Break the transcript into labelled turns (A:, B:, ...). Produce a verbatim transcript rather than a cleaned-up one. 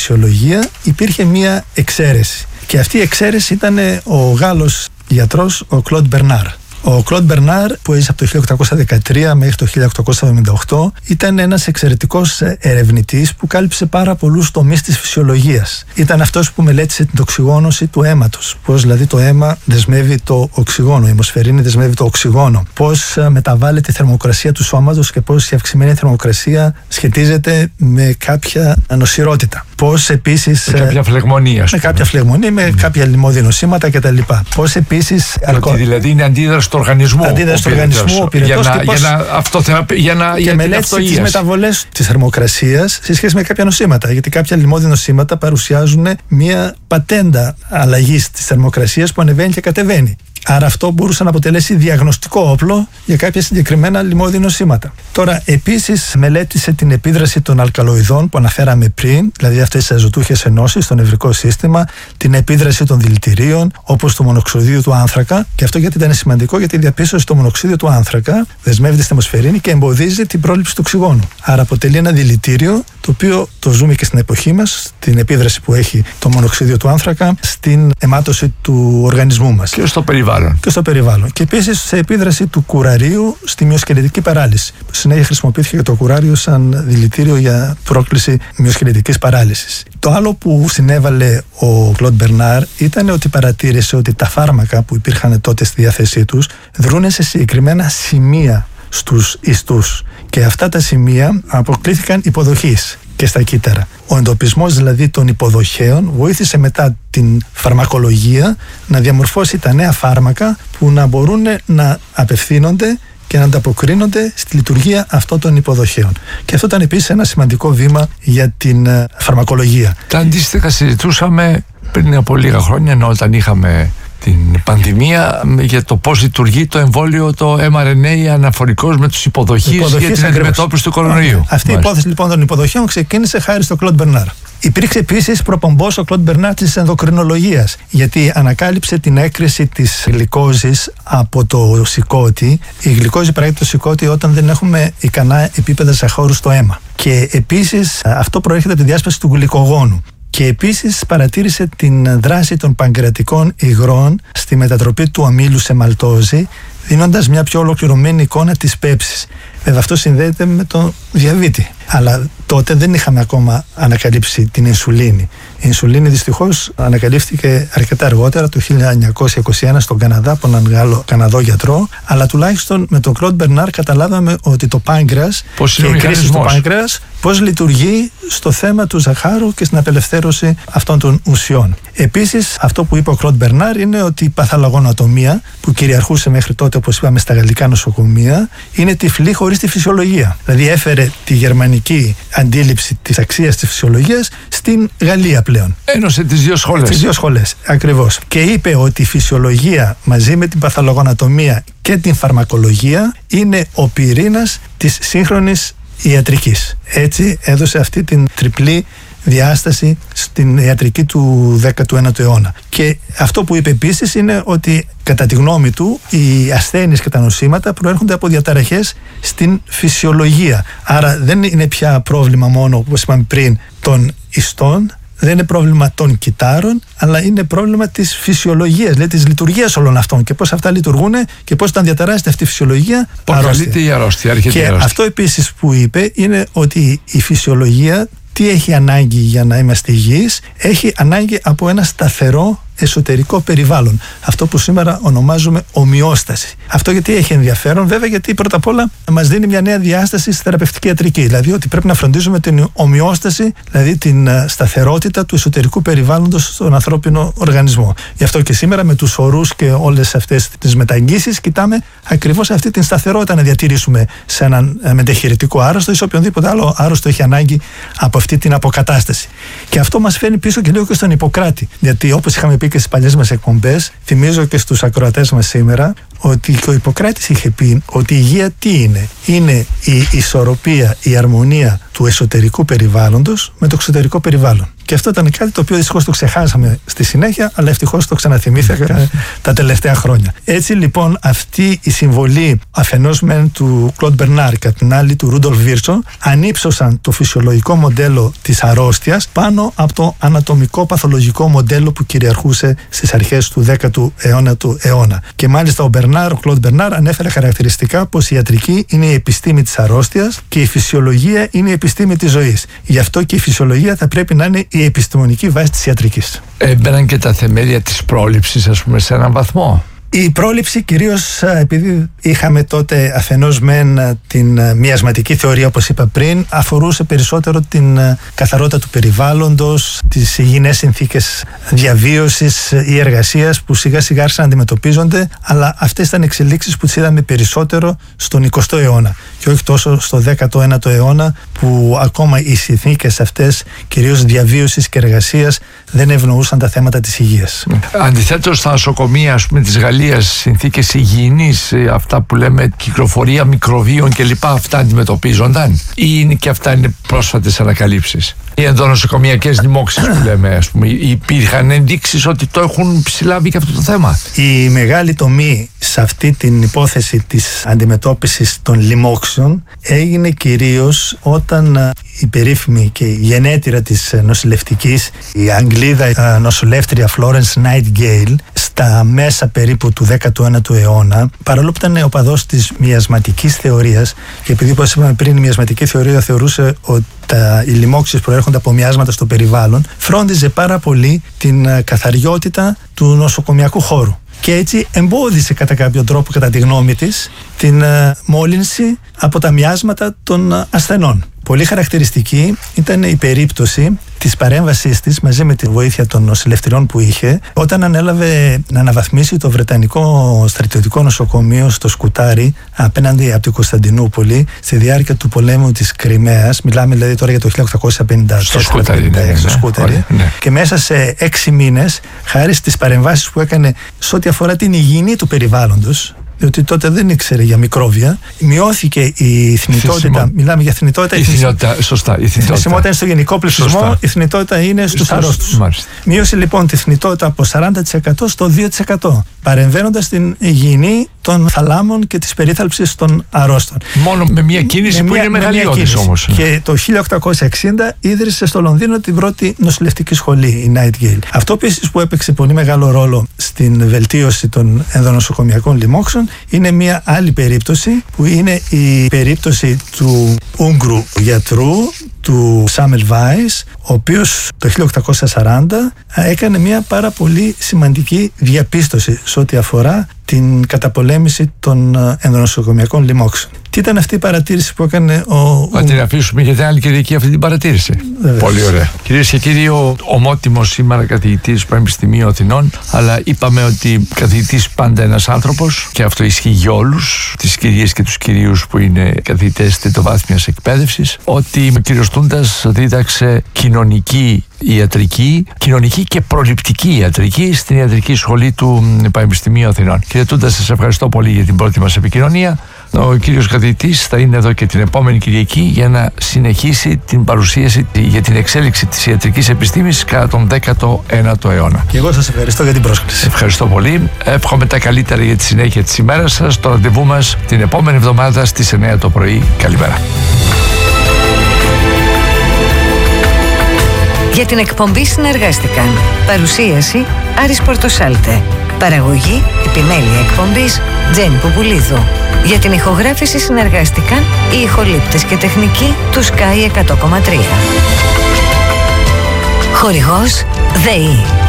A: φυσιολογία υπήρχε μία εξαίρεση. Και αυτή η εξαίρεση ήταν ο Γάλλος γιατρός, ο Κλοντ Μπερνάρ. Ο Κλοντ Μπερνάρ, που έζησε από το χίλια οκτακόσια δεκατρία μέχρι το χίλια οκτακόσια εβδομήντα οκτώ, ήταν ένας εξαιρετικός ερευνητής που κάλυψε πάρα πολλούς τομείς της φυσιολογίας. Ήταν αυτός που μελέτησε την τοξιγόνωση του αίματος. Πώς δηλαδή το αίμα δεσμεύει το οξυγόνο, η αιμοσφαιρίνη δεσμεύει το οξυγόνο. Πώς μεταβάλλεται η θερμοκρασία του σώματος και πώς η αυξημένη θερμοκρασία σχετίζεται με κάποια νοσηρότητα. Πώς επίσης.
B: Με κάποια φλεγμονία.
A: Με κάποια φλεγμονία, με mm. κάποια λιμώδη νοσήματα κτλ. Πώς επίσης.
B: Ότι δηλαδή είναι αντίδραση του οργανισμού.
A: Αντίδραση του οργανισμού, ο πυρετός.
B: Για, πώς... για να αυτοθεραπε... για να
A: και μελέτησε τις μεταβολές της θερμοκρασίας σε σχέση με κάποια νοσήματα. Γιατί κάποια λιμώδη νοσήματα παρουσιάζουν μια πατέντα αλλαγής της θερμοκρασίας που ανεβαίνει και κατεβαίνει. Άρα αυτό μπορούσε να αποτελέσει διαγνωστικό όπλο για κάποια συγκεκριμένα λιμώδη νοσήματα. Τώρα, επίσης, μελέτησε την επίδραση των αλκαλοειδών που αναφέραμε πριν, δηλαδή αυτές τις αζωτούχες ενώσεις στο νευρικό σύστημα, την επίδραση των δηλητηρίων, όπως το μονοξυδίου του άνθρακα. Και αυτό γιατί ήταν σημαντικό, γιατί η διαπίστωση το μονοξύδιο του άνθρακα δεσμεύεται στην αιμοσφαιρίνη και εμποδίζει την πρόληψη του οξυγόνου. Άρα αποτελεί ένα δηλητήριο, το οποίο το ζούμε και στην εποχή μας, την επίδραση που έχει το μονοξύδιο του άνθρακα στην αιμάτωση του οργανισμού μας.
B: Και στο περιβάλλον.
A: Και στο περιβάλλον. Και επίσης σε επίδραση του κουραρίου στη μυοσκελετική παράλυση. Συνέχεια χρησιμοποιήθηκε το κουράριο σαν δηλητήριο για πρόκληση μυοσκελετικής παράλυσης. Το άλλο που συνέβαλε ο Κλοντ Μπερνάρ ήταν ότι παρατήρησε ότι τα φάρμακα που υπήρχαν τότε στη διάθεσή τους δρούν σε συγκεκριμένα σημεία στους ιστούς. Και αυτά τα σημεία αποκλήθηκαν υποδοχής και στα κύτταρα. Ο εντοπισμός δηλαδή των υποδοχέων βοήθησε μετά την φαρμακολογία να διαμορφώσει τα νέα φάρμακα που να μπορούν να απευθύνονται και να ανταποκρίνονται στη λειτουργία αυτών των υποδοχέων. Και αυτό ήταν επίσης ένα σημαντικό βήμα για την φαρμακολογία.
B: Τα αντίστοιχα συζητούσαμε πριν από λίγα χρόνια, ενώ όταν είχαμε την πανδημία, για το πώς λειτουργεί το εμβόλιο, το εμ αρ εν έι αναφορικός με τους υποδοχείς για την αντιμετώπιση του κορονοϊού.
A: Αυτή Μάλιστα. η υπόθεση λοιπόν των υποδοχείων ξεκίνησε χάρη στο Κλοντ Μπερνάρ. Υπήρξε επίσης προπομπός ο Κλοντ Μπερνάρ της ενδοκρινολογίας, γιατί ανακάλυψε την έκρηση της γλυκόζης από το σηκώτη. Η γλυκόζη παράγεται το σηκώτη όταν δεν έχουμε ικανά επίπεδα ζαχάρου στο αίμα. Και επίσης αυτό προέρχεται από τη διάσπαση του γλυκογόνου. Και επίσης παρατήρησε την δράση των παγκρατικών υγρών στη μετατροπή του αμύλου σε μαλτόζη, δίνοντας μια πιο ολοκληρωμένη εικόνα της πέψης. Βέβαια αυτό συνδέεται με το διαβήτη. Αλλά τότε δεν είχαμε ακόμα ανακαλύψει την ινσουλίνη. Η ινσουλίνη δυστυχώς ανακαλύφθηκε αρκετά αργότερα, το χίλια εννιακόσια είκοσι ένα στον Καναδά, από έναν Γάλλο Καναδό γιατρό. Αλλά τουλάχιστον με τον Κλοντ Μπερνάρ καταλάβαμε ότι το πάγκρεας και η κρίση του πάγκρεας πώς λειτουργεί στο θέμα του ζαχάρου και στην απελευθέρωση αυτών των ουσιών. Επίσης, αυτό που είπε ο Κλοντ Μπερνάρ είναι ότι η παθαλαγονατομία που κυριαρχούσε μέχρι τότε, όπως είπαμε, στα γαλλικά νοσοκομεία, είναι τυφλή χωρίς τη φυσιολογία. Δηλαδή έφερε τη γερμανική αντίληψη της αξίας της φυσιολογίας στην Γαλλία πλέον.
B: Ένωσε τις δύο σχολές.
A: Τις δύο σχολές, ακριβώς. Και είπε ότι η φυσιολογία μαζί με την παθαλογονατομία και την φαρμακολογία είναι ο πυρήνας της σύγχρονης ιατρικής. Έτσι έδωσε αυτή την τριπλή διάσταση στην ιατρική του δέκατου ένατου αιώνα. Και αυτό που είπε επίσης είναι ότι κατά τη γνώμη του οι ασθένειες και τα νοσήματα προέρχονται από διαταραχές στην φυσιολογία. Άρα δεν είναι πια πρόβλημα μόνο, όπως είπαμε πριν, των ιστών, δεν είναι πρόβλημα των κυττάρων, αλλά είναι πρόβλημα της φυσιολογίας, δηλαδή της λειτουργίας όλων αυτών και πώς αυτά λειτουργούν και πώς όταν διαταράσσεται αυτή η φυσιολογία,
B: προκαλείται η αρρώστια.
A: Και
B: η αρρώστια.
A: Αυτό επίσης που είπε είναι ότι η φυσιολογία τι έχει ανάγκη για να είμαστε υγιείς? Έχει ανάγκη από ένα σταθερό εσωτερικό περιβάλλον. Αυτό που σήμερα ονομάζουμε ομοιόσταση. Αυτό γιατί έχει ενδιαφέρον? Βέβαια γιατί πρώτα απ' όλα μας δίνει μια νέα διάσταση στη θεραπευτική ιατρική. Δηλαδή ότι πρέπει να φροντίζουμε την ομοιόσταση, δηλαδή την σταθερότητα του εσωτερικού περιβάλλοντος στον ανθρώπινο οργανισμό. Γι' αυτό και σήμερα με τους ορούς και όλες αυτές τις μεταγγίσεις κοιτάμε ακριβώς αυτή την σταθερότητα να διατηρήσουμε σε έναν μετεχειρητικό άρρωστο ή σε οποιονδήποτε άλλο άρρωστο έχει ανάγκη από αυτή την αποκατάσταση. Και αυτό μας φέρνει πίσω και λίγο και στον Ιπποκράτη. Γιατί όπως είχαμε πει και στις παλιές μας εκπομπές, θυμίζω και στους ακροατές μας σήμερα ότι και ο Ιπποκράτης είχε πει ότι η υγεία τι είναι? Είναι η ισορροπία, η αρμονία του εσωτερικού περιβάλλοντος με το εξωτερικό περιβάλλον. Και αυτό ήταν κάτι το οποίο δυστυχώς το ξεχάσαμε στη συνέχεια, αλλά ευτυχώς το ξαναθυμήθηκα τα τελευταία χρόνια. Έτσι λοιπόν αυτή η συμβολή αφενός μεν του Κλοντ Μπερνάρ και από την άλλη του Ρούντολφ Βίρτσο ανύψωσαν το φυσιολογικό μοντέλο της αρρώστιας πάνω από το ανατομικό παθολογικό μοντέλο που κυριαρχούσε στις αρχές του δέκατου αιώνα. Και μάλιστα ο Μπερνάρ, ο Κλοντ Μπερνάρ ανέφερε χαρακτηριστικά πως η ιατρική είναι η επιστήμη της αρρώστιας και η φυσιολογία είναι η επιστήμη της ζωής. Γι' αυτό και η φυσιολογία θα πρέπει να είναι η επιστημονική βάση της ιατρικής.
B: Έμπαιναν και τα θεμέλια της πρόληψης, ας πούμε, σε έναν βαθμό.
A: Η πρόληψη κυρίως επειδή είχαμε τότε αφενός μεν την μιασματική θεωρία, όπως είπα πριν, αφορούσε περισσότερο την καθαρότητα του περιβάλλοντος, τις υγιεινές συνθήκες διαβίωσης ή εργασίας που σιγά σιγά άρχισαν να αντιμετωπίζονται, αλλά αυτές ήταν εξελίξεις που τις είδαμε περισσότερο στον εικοστό αιώνα και όχι τόσο στο δέκατο ένατο αιώνα, που ακόμα οι συνθήκες αυτές κυρίως διαβίωσης και εργασίας δεν ευνοούσαν τα θέματα της υγείας.
B: Αντιθέτως στα νοσοκομεία, ας πούμε, της Γαλλίας, συνθήκες υγιεινής, αυτά που λέμε κυκλοφορία μικροβίων κλπ, αυτά αντιμετωπίζονταν ή είναι και αυτά είναι πρόσφατες ανακαλύψεις? Οι ενδονοσοκομιακές λοιμώξεις που λέμε, ας πούμε, υπήρχαν ενδείξεις ότι το έχουν συλλάβει και αυτό το θέμα?
A: Η μεγάλη τομή σε αυτή την υπόθεση της αντιμετώπισης των λοιμώξεων έγινε κυρίως όταν η περίφημη και η γενέτειρα της νοσηλευτικής, η Αγγλίδα νοσηλεύτρια Florence Nightingale, στα μέσα περίπου του δέκατου ένατου αιώνα, παρόλο που ήταν οπαδός της μιασματικής θεωρίας, και επειδή, όπως είπαμε πριν, η μιασματική θεωρία θεωρούσε ότι τα, οι λοιμώξεις προέρχονται από μιάσματα στο περιβάλλον, φρόντιζε πάρα πολύ την καθαριότητα του νοσοκομιακού χώρου. Και έτσι εμπόδισε κατά κάποιο τρόπο, κατά τη γνώμη της, την uh, μόλυνση από τα μιάσματα των uh, ασθενών. Πολύ χαρακτηριστική ήταν η περίπτωση της παρέμβασής της μαζί με τη βοήθεια των νοσηλευτριών που είχε, όταν ανέλαβε να αναβαθμίσει το Βρετανικό στρατιωτικό νοσοκομείο στο Σκουτάρι απέναντι από την Κωνσταντινούπολη στη διάρκεια του πολέμου της Κριμαίας. Μιλάμε δηλαδή τώρα για το χίλια οκτακόσια πενήντα έξι.
B: Στο Σκουτάρι, ναι, ναι,
A: στο Σκουτάρι.
B: Ναι, ναι.
A: Και μέσα σε έξι μήνες, χάρη στις παρεμβάσεις που έκανε σε ό,τι αφορά την υγιεινή του περιβάλλοντος, διότι τότε δεν ήξερε για μικρόβια, μειώθηκε η θνητότητα. Θυσιμο... Μιλάμε για θνητότητα.
B: Η θνητότητα, σωστά. Η θνητότητα
A: είναι στο γενικό πληθυσμό, σωστά. Η θνητότητα είναι στους αρρώστους. Μείωσε λοιπόν τη θνητότητα από σαράντα τοις εκατό στο δύο τοις εκατό, παρεμβαίνοντας στην υγιεινή των θαλάμων και της περίθαλψης των αρρώστων.
B: Μόνο με μια κίνηση με που μια, είναι μεγαλειώδης όμως.
A: Και το χίλια οκτακόσια εξήντα ίδρυσε στο Λονδίνο την πρώτη νοσηλευτική σχολή, η Nightingale. Αυτό επίσης που έπαιξε πολύ μεγάλο ρόλο στην βελτίωση των ενδονοσοκομιακών λοιμώξεων είναι μια άλλη περίπτωση, που είναι η περίπτωση του Ούγγρου γιατρού, του Σάμελ Βάις, ο οποίος το χίλια οκτακόσια σαράντα έκανε μια πάρα πολύ σημαντική διαπίστωση σε ό,τι αφορά την καταπολέμηση των ενδονοσοκομιακών λοιμώξεων. Τι ήταν αυτή η παρατήρηση που έκανε ο...
B: Να την αφήσουμε για την άλλη Κυριακή αυτή την παρατήρηση. Βεβαίως. Πολύ ωραία. Κυρίες και κύριοι, ο ομότιμος σήμερα καθηγητής του Πανεπιστημίου Αθηνών, αλλά είπαμε ότι καθηγητής πάντα ένας άνθρωπος, και αυτό ισχύει για όλους, τις κυρίες και τους κυρίους που είναι καθηγητές τριτοβάθμιας εκπαίδευσης, ότι ο κύριος Τούντας δίδαξε κοινωνική ιατρική, κοινωνική και προληπτική ιατρική στην ιατρική σχολή του Πανεπιστημίου Αθηνών. Κύριε Τούντα, σας ευχαριστώ πολύ για την πρώτη μας επικοινωνία. Ο κύριος καθηγητής θα είναι εδώ και την επόμενη Κυριακή για να συνεχίσει την παρουσίαση για την εξέλιξη της ιατρικής επιστήμης κατά τον δέκατο ένατο αιώνα.
A: Και εγώ σας ευχαριστώ για την πρόσκληση.
B: Ευχαριστώ πολύ. Εύχομαι τα καλύτερα για τη συνέχεια της ημέρας σας. Το ραντεβού μας την επόμενη εβδομάδα στις εννιά το πρωί. Καλημέρα.
C: Για την εκπομπή συνεργάστηκαν παρουσίαση Άρης Πορτοσάλτε, παραγωγή επιμέλεια εκπομπής Τζέννη Πουπουλίδου. Για την ηχογράφηση συνεργάστηκαν οι ηχολήπτες και τεχνικοί του Sky εκατό κόμμα τρία. Χορηγός ΔΕΗ.